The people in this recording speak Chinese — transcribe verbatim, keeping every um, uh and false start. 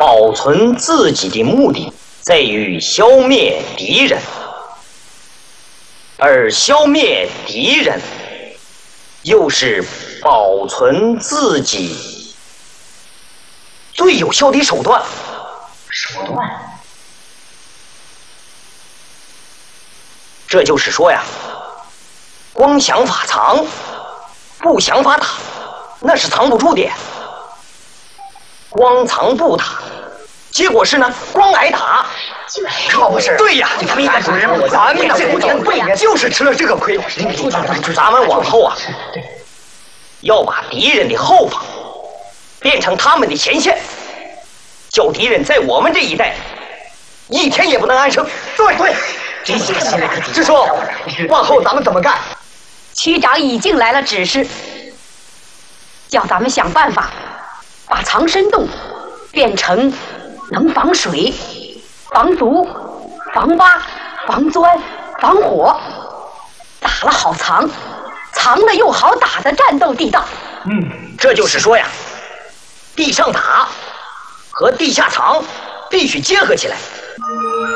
保存自己的目的在于消灭敌人，而消灭敌人又是保存自己最有效的手段。 手段？ 这就是说呀，光想法藏，不想法打，那是藏不住的。光藏不打，结果是呢，光挨打。 可不是？ 对呀， 咱们主任，咱们这五年就是吃了这个亏。 咱们往后啊，要把敌人的后方变成他们的前线，叫敌人在我们这一带一天也不能安生。 对对，这些师叔，往后咱们怎么干？ 区长已经来了指示，叫咱们想办法把藏身洞变成能防水、防毒、防挖、防钻、防火，打了好藏，藏了又好打的战斗地道。 嗯，这就是说呀，地上打和地下藏必须结合起来。